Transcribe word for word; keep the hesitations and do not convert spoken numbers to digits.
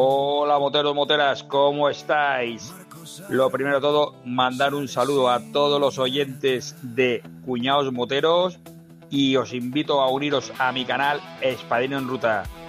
Hola moteros, moteras, ¿cómo estáis? Lo primero de todo, mandar un saludo a todos los oyentes de Cuñados Moteros y os invito a uniros a mi canal Espadín en Ruta.